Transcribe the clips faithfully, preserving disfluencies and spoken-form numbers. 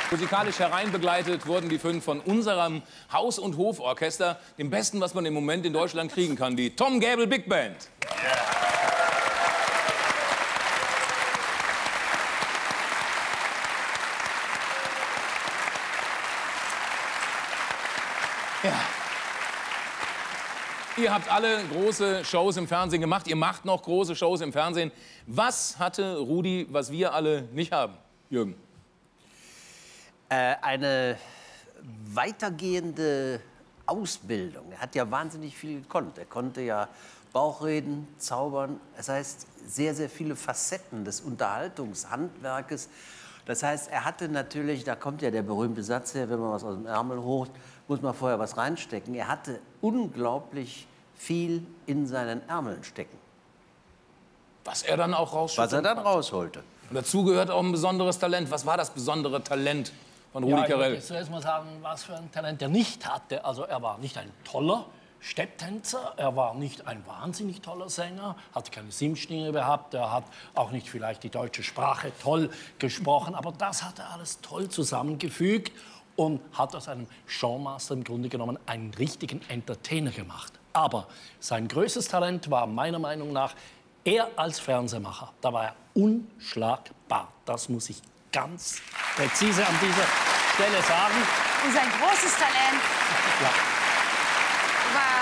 Musikalisch hereinbegleitet wurden die fünf von unserem Haus- und Hoforchester, dem besten, was man im Moment in Deutschland kriegen kann, die Tom Gäbel Big Band. Yeah. Ja. Ihr habt alle große Shows im Fernsehen gemacht. Ihr macht noch große Shows im Fernsehen. Was hatte Rudi, was wir alle nicht haben, Jürgen? Äh, eine weitergehende Ausbildung. Er hat ja wahnsinnig viel gekonnt. Er konnte ja Bauchreden, zaubern. Das heißt, sehr, sehr viele Facetten des Unterhaltungshandwerkes. Das heißt, er hatte natürlich, da kommt ja der berühmte Satz her, wenn man was aus dem Ärmel holt, muss man vorher was reinstecken. Er hatte unglaublich viel in seinen Ärmeln stecken. Was er dann auch rausholte. Was er dann rausholte. Und dazu gehört auch ein besonderes Talent. Was war das besondere Talent von Rudi ja, Carrell? Ich muss zuerst mal sagen, was für ein Talent er nicht hatte. Also er war nicht ein toller Stepptänzer, er war nicht ein wahnsinnig toller Sänger, hatte keine Simstimme gehabt, er hat auch nicht vielleicht die deutsche Sprache toll gesprochen, aber das hat er alles toll zusammengefügt und hat aus einem Showmaster im Grunde genommen einen richtigen Entertainer gemacht. Aber sein größtes Talent war meiner Meinung nach er als Fernsehmacher. Da war er unschlagbar. Das muss ich ganz präzise an dieser Stelle sagen. Und sein großes Talent ja. war,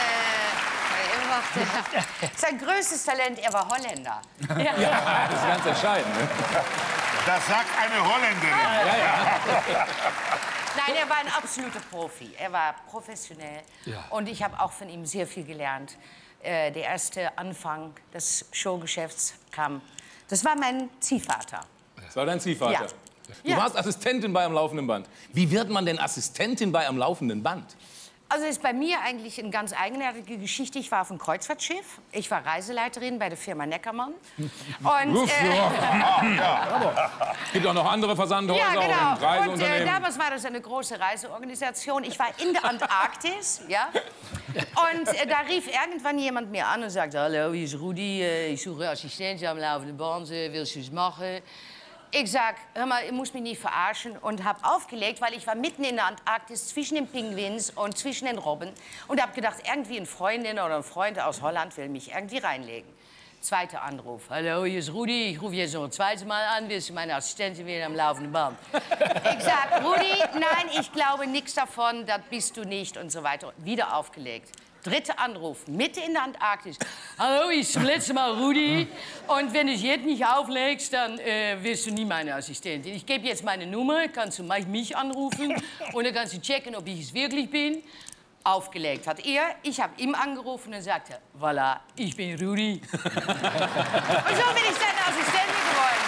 äh, er war sein größtes Talent, er war Holländer. Ja, ja, das ist ganz entscheidend. Ne? Das sagt eine Holländerin. Ja, ja. Nein, er war ein absoluter Profi. Er war professionell. Ja. Und ich habe auch von ihm sehr viel gelernt. Äh, der erste Anfang des Showgeschäfts kam. Das war mein Ziehvater. Das war dein Ziehvater? Ja. Du ja. warst Assistentin bei einem laufenden Band. Wie wird man denn Assistentin bei einem laufenden Band? Also ist bei mir eigentlich eine ganz eigenartige Geschichte. Ich war auf einem Kreuzfahrtschiff. Ich war Reiseleiterin bei der Firma Neckermann. Und, Uff, äh, ja. Ja, es gibt auch noch andere Versandhäuser ja, genau. und Reiseunternehmen. Und äh, damals war das eine große Reiseorganisation. Ich war in der Antarktis, ja. Und äh, da rief irgendwann jemand mir an und sagte: Hallo, hier ist Rudi, äh, ich suche Assistenz am laufenden Band, äh, willst du es machen? Ich sag, hör mal, ihr müsst mich nicht verarschen, und habe aufgelegt, weil ich war mitten in der Antarktis zwischen den Pinguins und zwischen den Robben und habe gedacht, irgendwie eine Freundin oder ein Freund aus Holland will mich irgendwie reinlegen. Zweiter Anruf. Hallo, hier ist Rudi, ich rufe jetzt noch ein zweites Mal an, willst du meine Assistentin wieder am laufenden Band? Ich sag, Rudi, nein, ich glaube nichts davon, das bist du nicht und so weiter. Wieder aufgelegt. Dritter Anruf, Mitte in der Antarktis. Hallo, ich bin das letzte Mal Rudi. Und wenn du jetzt nicht auflegst, dann äh, wirst du nie meine Assistentin. Ich gebe jetzt meine Nummer, kannst du mich anrufen und dann kannst du checken, ob ich es wirklich bin. Aufgelegt hat er, ich habe ihm angerufen und sagte, voilà, ich bin Rudi. Und so bin ich seine Assistentin geworden.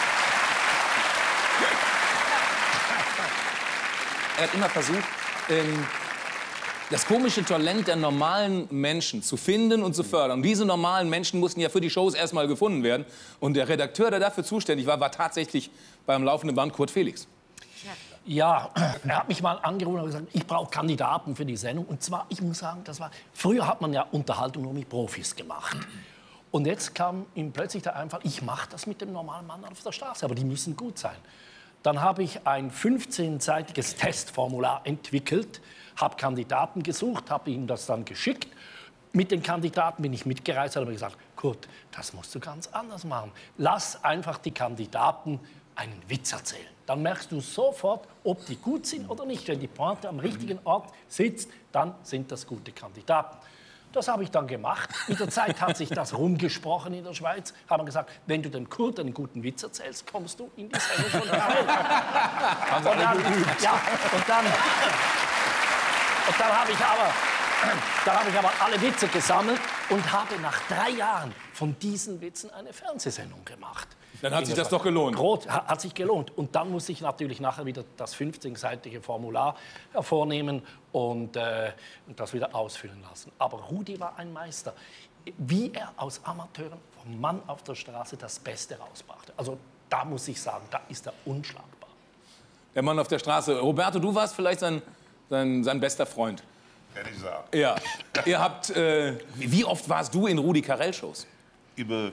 Er hat immer versucht, ähm das komische Talent der normalen Menschen zu finden und zu fördern. Und diese normalen Menschen mussten ja für die Shows erstmal gefunden werden. Und der Redakteur, der dafür zuständig war, war tatsächlich beim laufenden Band Kurt Felix. Ja, er hat mich mal angerufen und gesagt, ich brauche Kandidaten für die Sendung. Und zwar, ich muss sagen, das war, früher hat man ja Unterhaltung nur mit Profis gemacht. Und jetzt kam ihm plötzlich der Einfall, ich mache das mit dem normalen Mann auf der Straße, aber die müssen gut sein. Dann habe ich ein fünfzehnseitiges Testformular entwickelt, habe Kandidaten gesucht, habe ihm das dann geschickt. Mit den Kandidaten bin ich mitgereist und habe gesagt, Kurt, das musst du ganz anders machen. Lass einfach die Kandidaten einen Witz erzählen. Dann merkst du sofort, ob die gut sind oder nicht. Wenn die Pointe am richtigen Ort sitzt, dann sind das gute Kandidaten. Das habe ich dann gemacht. Mit der Zeit hat sich das rumgesprochen in der Schweiz. Haben gesagt, wenn du dem Kurt einen guten Witz erzählst, kommst du in die Sendung von Carell. Und dann, ja, und dann, und dann habe ich aber, dann habe ich aber alle Witze gesammelt und habe nach drei Jahren von diesen Witzen eine Fernsehsendung gemacht. Dann hat sich das doch gelohnt. Rot, hat sich gelohnt. Und dann muss ich natürlich nachher wieder das fünfzehnseitige Formular hervornehmen und äh, das wieder ausfüllen lassen. Aber Rudi war ein Meister. Wie er aus Amateuren vom Mann auf der Straße das Beste rausbrachte. Also da muss ich sagen, da ist er unschlagbar. Der Mann auf der Straße. Roberto, du warst vielleicht sein, sein, sein bester Freund. Kann ich sagen. Ja. Ihr habt, äh, wie oft warst du in Rudi Carell-Shows? Über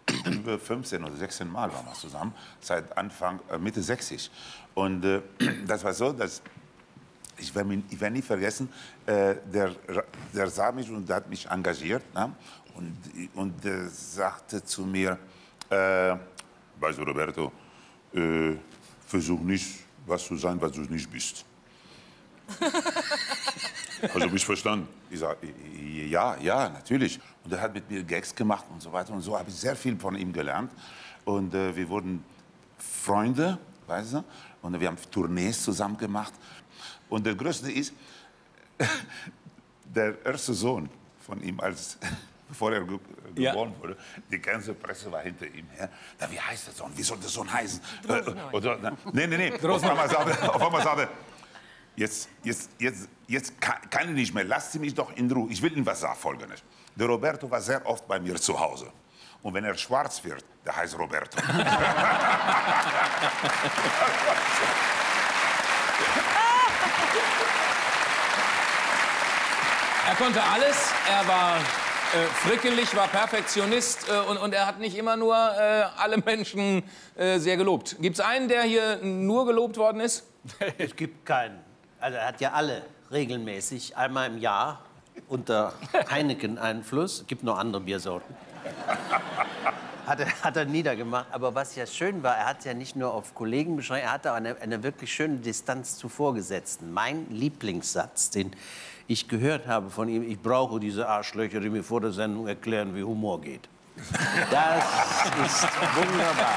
über fünfzehn oder sechzehn Mal waren wir zusammen, seit Anfang, äh, Mitte sechzig. Und äh, das war so, dass ich werde werd nie vergessen, äh, der, der sah mich und hat mich engagiert. Ne? Und, und der sagte zu mir, äh, weißt du, Roberto, äh, versuch nicht, was zu sein, was du nicht bist. Also mich verstanden. Ich sage, ja, ja, natürlich. Und er hat mit mir Gags gemacht und so weiter. Und so habe ich sehr viel von ihm gelernt. Und äh, wir wurden Freunde, weißt du? Und wir haben Tournees zusammen gemacht. Und der Größte ist, der erste Sohn von ihm, als, bevor er ge ja. geboren wurde, die ganze Presse war hinter ihm her. Na, wie heißt der Sohn? Wie soll der Sohn heißen? Äh, oder, na, nee, nee, nee. Auf einmal sagte, auf einmal sagte jetzt, jetzt, jetzt, jetzt kann, kann ich nicht mehr. Lasst Sie mich doch in Ruhe. Ich will Ihnen was sagen, Folgendes. Der Roberto war sehr oft bei mir zu Hause. Und wenn er schwarz wird, der heißt Roberto. Er konnte alles, er war äh, frickelig, war Perfektionist äh, und, und er hat nicht immer nur äh, alle Menschen äh, sehr gelobt. Gibt es einen, der hier nur gelobt worden ist? Es gibt keinen. Also er hat ja alle regelmäßig, einmal im Jahr, unter Heineken-Einfluss, es gibt noch andere Biersorten, hat er, hat er niedergemacht. Aber was ja schön war, er hat ja nicht nur auf Kollegen beschränkt, er hatte auch eine, eine wirklich schöne Distanz zu Vorgesetzten. Mein Lieblingssatz, den ich gehört habe von ihm, ich brauche diese Arschlöcher, die mir vor der Sendung erklären, wie Humor geht. Das ist wunderbar.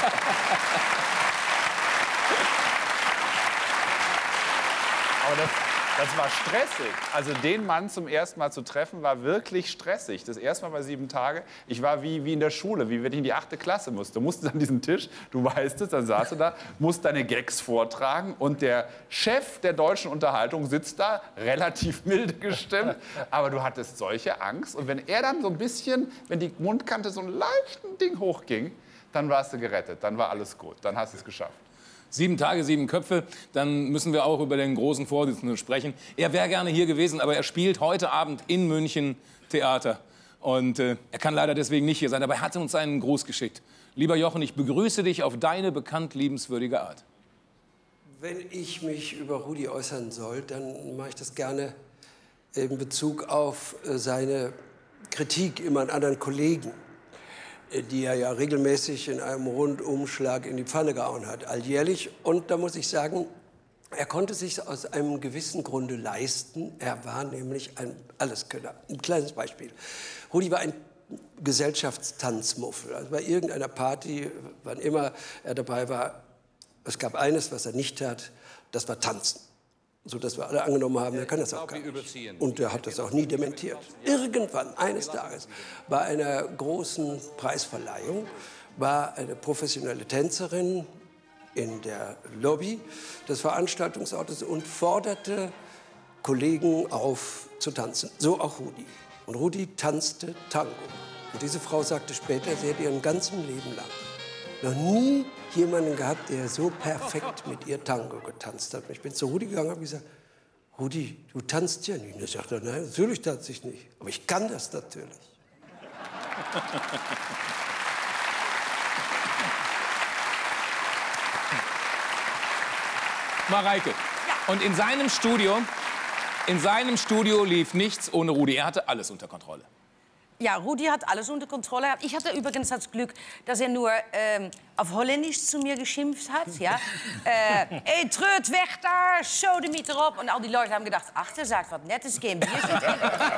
Aber das, das war stressig. Also den Mann zum ersten Mal zu treffen, war wirklich stressig. Das erste Mal bei sieben Tage. Ich war wie, wie in der Schule, wie wenn ich in die achte Klasse musste. Du musstest an diesen Tisch, du weißt es, dann saßt du da, musst deine Gags vortragen. Und der Chef der deutschen Unterhaltung sitzt da, relativ milde gestimmt. Aber du hattest solche Angst. Und wenn er dann so ein bisschen, wenn die Mundkante so ein leichten Ding hochging, dann warst du gerettet. Dann war alles gut. Dann hast du es geschafft. Sieben Tage, sieben Köpfe, dann müssen wir auch über den großen Vorsitzenden sprechen. Er wäre gerne hier gewesen, aber er spielt heute Abend in München Theater. Und äh, er kann leider deswegen nicht hier sein, aber er hat uns einen Gruß geschickt. Lieber Jochen, ich begrüße dich auf deine bekannt liebenswürdige Art. Wenn ich mich über Rudi äußern soll, dann mache ich das gerne in Bezug auf seine Kritik immer an anderen Kollegen, die er ja regelmäßig in einem Rundumschlag in die Pfanne gehauen hat, alljährlich. Und da muss ich sagen, er konnte sich aus einem gewissen Grunde leisten. Er war nämlich ein Alleskönner. Ein kleines Beispiel. Rudi war ein Gesellschaftstanzmuffel. Also bei irgendeiner Party, wann immer er dabei war, es gab eines, was er nicht tat, das war Tanzen. So dass wir alle angenommen haben, er kann das auch gar nicht. Und er hat das auch nie dementiert. Irgendwann, eines Tages, bei einer großen Preisverleihung, war eine professionelle Tänzerin in der Lobby des Veranstaltungsortes und forderte Kollegen auf zu tanzen. So auch Rudi. Und Rudi tanzte Tango. Und diese Frau sagte später, sie hätte ihren ganzen Leben lang noch nie jemanden gehabt, der so perfekt mit ihr Tango getanzt hat. Ich bin zu Rudi gegangen und habe gesagt, Rudi, du tanzt ja nicht. Und er sagte, nein, natürlich tanze ich nicht. Aber ich kann das natürlich. Mareike, ja. Und in seinem Studio, in seinem Studio lief nichts ohne Rudi. Er hatte alles unter Kontrolle. Ja, Rudi hat alles unter Kontrolle. Ich hatte übrigens das Glück, dass er nur ähm, auf Holländisch zu mir geschimpft hat. Ja? äh, ey, treut weg da, Sodemieter op. Und all die Leute haben gedacht, ach, der sagt was Nettes, gehen Bier trinken.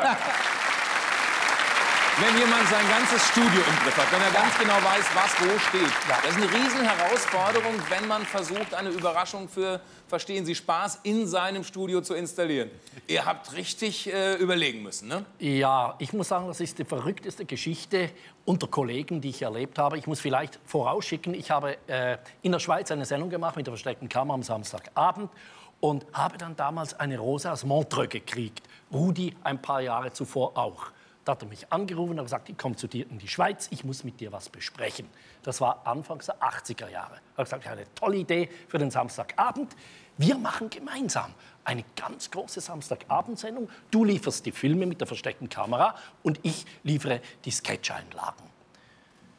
Wenn jemand sein ganzes Studio im Griff hat, wenn er ganz genau weiß, was wo steht. Das ist eine Riesenherausforderung, wenn man versucht, eine Überraschung für, verstehen Sie, Spaß in seinem Studio zu installieren. Ihr habt richtig äh, überlegen müssen, ne? Ja, ich muss sagen, das ist die verrückteste Geschichte unter Kollegen, die ich erlebt habe. Ich muss vielleicht vorausschicken, ich habe äh, in der Schweiz eine Sendung gemacht mit der versteckten Kamera am Samstagabend und habe dann damals eine Rose aus Montreux gekriegt. Rudi ein paar Jahre zuvor auch. Da hat er mich angerufen und gesagt, ich komme zu dir in die Schweiz, ich muss mit dir was besprechen. Das war Anfangs der achtziger Jahre. Er hat gesagt, ich habe eine tolle Idee für den Samstagabend. Wir machen gemeinsam eine ganz große Samstagabendsendung. Du lieferst die Filme mit der versteckten Kamera und ich liefere die Sketch-Einlagen.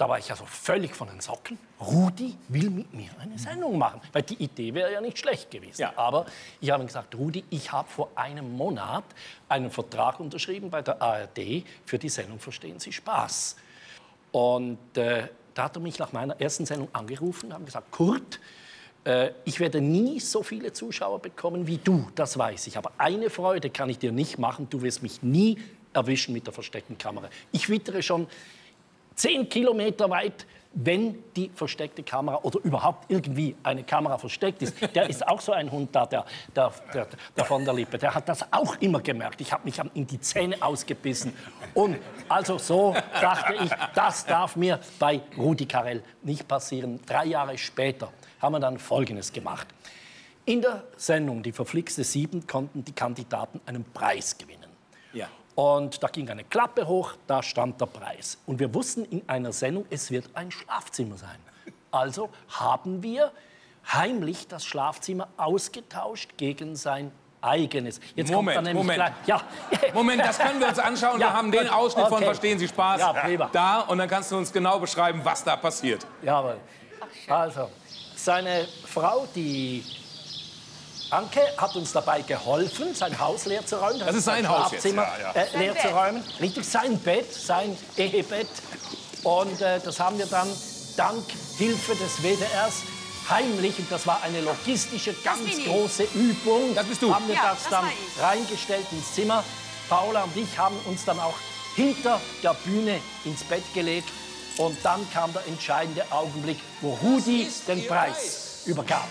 da war ich also völlig von den Socken. Rudi will mit mir eine Sendung machen. Weil die Idee wäre ja nicht schlecht gewesen. Ja. Aber ich habe ihm gesagt, Rudi, ich habe vor einem Monat einen Vertrag unterschrieben bei der A R D für die Sendung Verstehen Sie Spaß. Und äh, da hat er mich nach meiner ersten Sendung angerufen und hat gesagt, Kurt, äh, ich werde nie so viele Zuschauer bekommen wie du, das weiß ich. Aber eine Freude kann ich dir nicht machen, du wirst mich nie erwischen mit der versteckten Kamera. Ich wittere schon zehn Kilometer weit, wenn die versteckte Kamera oder überhaupt irgendwie eine Kamera versteckt ist. Der ist auch so ein Hund da, der, der, der, der von der Lippe. Der hat das auch immer gemerkt. Ich habe mich in die Zähne ausgebissen. Und also so dachte ich, das darf mir bei Rudi Carrell nicht passieren. Drei Jahre später haben wir dann Folgendes gemacht. In der Sendung Die verflixte Sieben konnten die Kandidaten einen Preis gewinnen. Ja. Und da ging eine Klappe hoch, da stand der Preis. Und wir wussten in einer Sendung, es wird ein Schlafzimmer sein. Also haben wir heimlich das Schlafzimmer ausgetauscht gegen sein eigenes. Jetzt Moment, kommt dann Moment. Gleich, ja. Moment, das können wir uns anschauen. Ja, wir haben den gut. Ausschnitt Okay. von Verstehen Sie Spaß Ja, prima. da. Und dann kannst du uns genau beschreiben, was da passiert. Jawohl. Also, seine Frau, die Anke, hat uns dabei geholfen, sein Haus leer zu räumen. Das ist sein Haus jetzt, Schlafzimmer ja, ja. äh, leer zu räumen. Richtig, sein Bett, sein Ehebett. Und äh, das haben wir dann dank Hilfe des W D Rs heimlich, und das war eine logistische, ganz bin ich. große Übung, Das bist du. haben wir Ja, das das dann war ich. reingestellt ins Zimmer. Paula und ich haben uns dann auch hinter der Bühne ins Bett gelegt. Und dann kam der entscheidende Augenblick, wo Rudi den Preis übergab.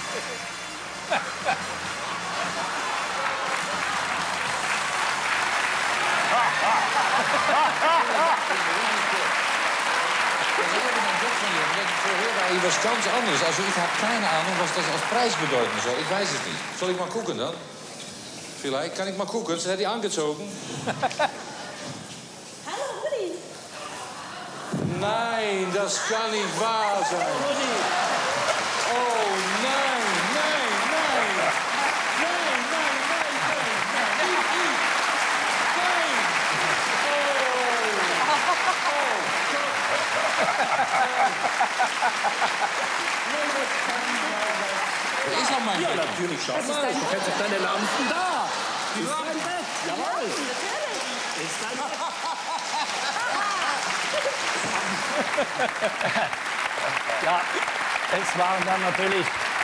Was ganz anders. Also ich habe keine Ahnung, was das als Preis bedeuten soll. Ich weiß es nicht. Soll ich mal gucken dann? Vielleicht kann ich mal gucken. Ze hat die angezogen. Hallo Rudi. Nein, das kann nicht wahr sein. Oh nein, nein, nein. Nein, nein, nein, nein. Nicht ich. Nein. Oh. Ist auch mein Ja, Bett. natürlich, schau mal. Du kennst doch deine Lampen da. Ist dein Bett? Jawohl. Ist dein Bett. Ja, es waren dann natürlich...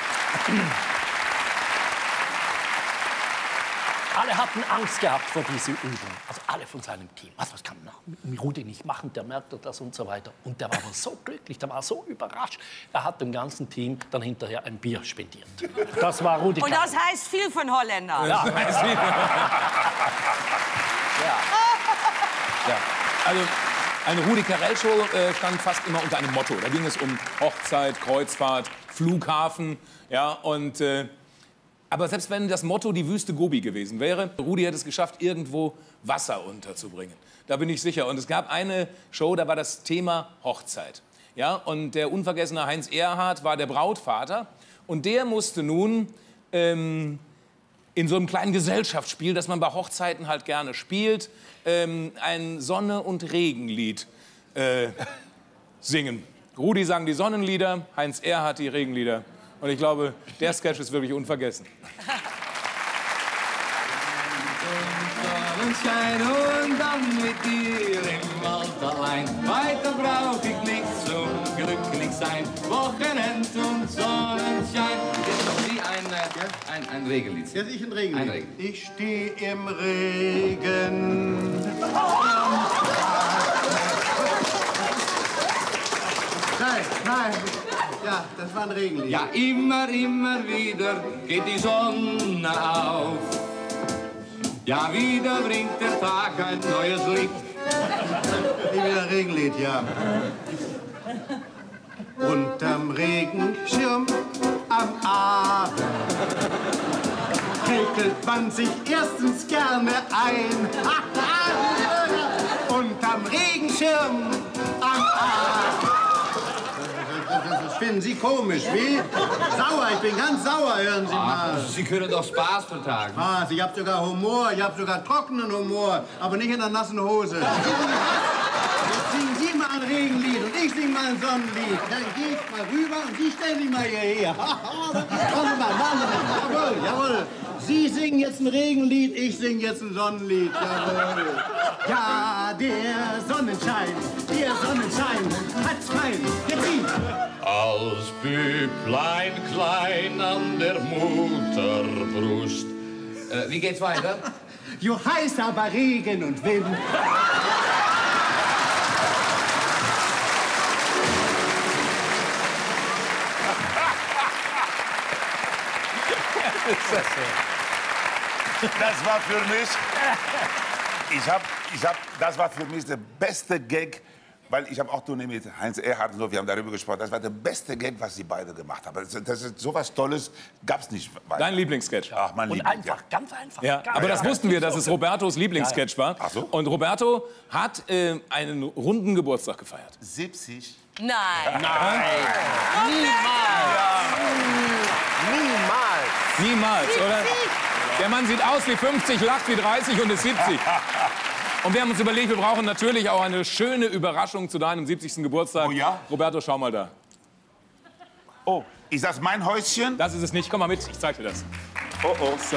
Alle hatten Angst gehabt vor dieser Übung. Also alle von seinem Team. Was, was kann man Rudi nicht machen? Der merkte das und so weiter. Und der war aber so glücklich, der war so überrascht. Er hat dem ganzen Team dann hinterher ein Bier spendiert. Das war Rudi Und Carrell. das heißt viel von Holländer. Ja. Ja. Also eine Rudi Carrell-Show äh, stand fast immer unter einem Motto. Da ging es um Hochzeit, Kreuzfahrt, Flughafen. Ja, und, äh, aber selbst wenn das Motto die Wüste Gobi gewesen wäre, Rudi hätte es geschafft, irgendwo Wasser unterzubringen. Da bin ich sicher. Und es gab eine Show, da war das Thema Hochzeit. Ja, und der unvergessene Heinz Erhardt war der Brautvater. Und der musste nun ähm, in so einem kleinen Gesellschaftsspiel, das man bei Hochzeiten halt gerne spielt, ähm, ein Sonne- und Regenlied äh, singen. Rudi sang die Sonnenlieder, Heinz Erhardt die Regenlieder. Und ich glaube, der Sketch ist wirklich unvergessen. Sonnenschein und dann mit dir im Wald allein. Weiter brauch ich nicht so glücklich sein. Wochenend und Sonnenschein. Jetzt noch Sie ein, äh, ein, ein Regenlied. Jetzt ich ein Regenlied. Ein Regen. Ich stehe im Regen. Nein, nein. Ja, das war ein Regenlied. Ja, immer, immer wieder geht die Sonne auf. Ja, wieder bringt der Tag ein neues Licht. Ich will ein Regenlied, ja. Unterm Regenschirm am Abend häkelt man sich erstens gerne ein. Unterm Regenschirm am Abend. Das finden Sie komisch, wie? Sauer, ich bin ganz sauer, hören Sie mal. Sie können doch Spaß vertragen. Was, ich hab sogar Humor, ich hab sogar trockenen Humor, aber nicht in der nassen Hose. Jetzt singen Sie mal ein Regenlied und ich singe ein Sonnenlied. Dann geht mal rüber und Sie stellen sich mal hierher. Warte mal, warte mal. Jawohl, jawohl. Sie singen jetzt ein Regenlied, ich singe jetzt ein Sonnenlied. Jawohl. Ja, der Sonnenschein, der Sonnenschein hat's fein. Jetzt Sie. Als Büblein klein an der Mutterbrust. Äh, wie geht's weiter? Jo heiß aber Regen und Wind. Das war für mich, ich hab, ich hab, das war für mich der beste Gag, weil ich habe auch Tournee mit Heinz Erhardt und so, wir haben darüber gesprochen, das war der beste Gag, was sie beide gemacht haben. Das, das ist sowas Tolles, gab's nicht weiter. Dein Lieblingssketch? Ach, mein Und Liebling, einfach, ja. ganz einfach. Ja, Ganz aber das einfach. wussten wir, dass es Robertos Lieblingssketch war. Ach so. Und Roberto hat äh, einen runden Geburtstag gefeiert. siebzig. Nein. Niemals. Niemals, oder? Der Mann sieht aus wie fünfzig, lacht wie dreißig und ist siebzig. Und wir haben uns überlegt, wir brauchen natürlich auch eine schöne Überraschung zu deinem siebzigsten Geburtstag. Oh ja? Roberto, schau mal da. Oh, ist das mein Häuschen? Das ist es nicht. Komm mal mit, ich zeig dir das. Oh, oh. So.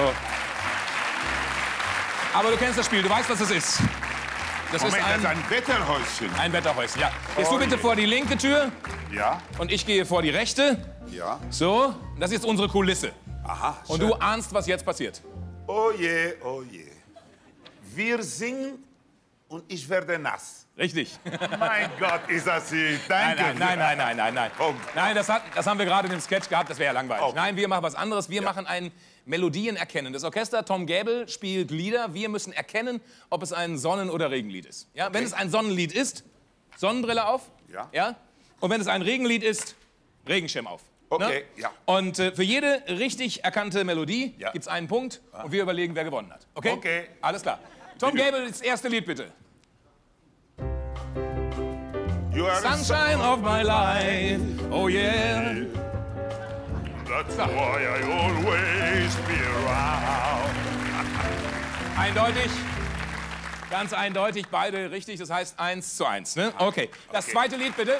Aber du kennst das Spiel, du weißt, was es ist. Das Moment, ist ein, das ist ein Wetterhäuschen. ein Wetterhäuschen, ja. Gehst Oh du bitte je. vor die linke Tür Ja, und ich gehe vor die rechte. ja. So, das ist unsere Kulisse. Aha, Und schön. du ahnst, was jetzt passiert. Oh je, oh je. Wir singen und ich werde nass. Richtig. Mein Gott, ist das süß. Nein, Danke. nein, nein, nein, nein, nein, nein. Oh. Nein, das, hat, das haben wir gerade in dem Sketch gehabt, das wäre ja langweilig. Oh. Nein, wir machen was anderes. Wir machen ein Melodien erkennen. Das Orchester Tom Gäbel spielt Lieder. Wir müssen erkennen, ob es ein Sonnen- oder Regenlied ist. Ja? Wenn es ein Sonnenlied ist, Sonnenbrille auf. Ja. Ja? Und wenn es ein Regenlied ist, Regenschirm auf. Okay, Ne? ja. Und äh, für jede richtig erkannte Melodie Ja. gibt es einen Punkt und wir überlegen, wer gewonnen hat. Okay? Okay. Alles klar. Tom Gäbel, das erste Lied bitte. You are the Sunshine of my life, oh yeah. That's why I always be around. Eindeutig, ganz eindeutig, beide richtig, das heißt eins zu eins. Ne? Okay, das Okay. zweite Lied bitte.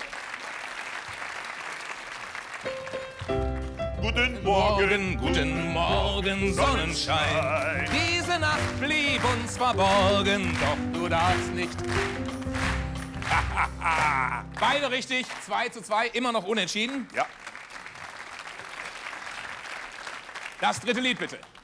Guten Morgen, guten Morgen, Sonnenschein. Diese Nacht blieb uns verborgen, doch du darfst nicht. Beide richtig, zwei zu zwei, immer noch unentschieden. Ja. Das dritte Lied bitte.